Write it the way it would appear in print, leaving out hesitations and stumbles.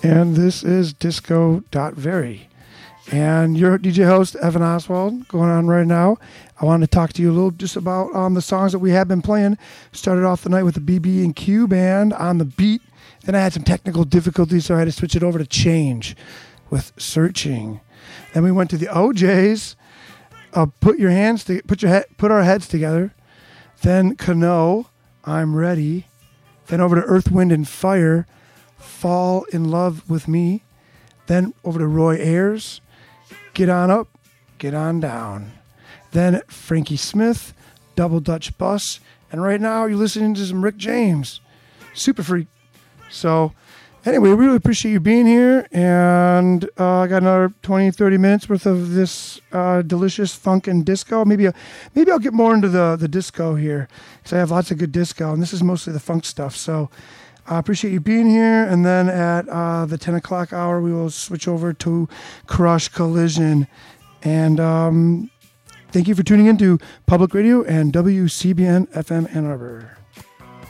And this is Disco.Very. And your DJ host, Evan Oswald, going on right now. I wanted to talk to you a little just about the songs that we have been playing. Started off the night with the BB&Q band on the beat. Then I had some technical difficulties, so I had to switch it over to Change with Searching. Then we went to the OJs. Put our heads together. Then Kano, I'm Ready. Then over to Earth, Wind, and Fire, Fall in Love with Me. Then over to Roy Ayers, Get On Up, Get On Down. Then Frankie Smith, Double Dutch Bus. And right now you're listening to some Rick James, Super Freak. So anyway, really appreciate you being here. And I got another 20, 30 minutes worth of this delicious funk and disco. Maybe I'll get more into the disco here because I have lots of good disco. And this is mostly the funk stuff. So I appreciate you being here. And then at the 10 o'clock hour, we will switch over to Crush Collision. And thank you for tuning in to Public Radio and WCBN FM Ann Arbor.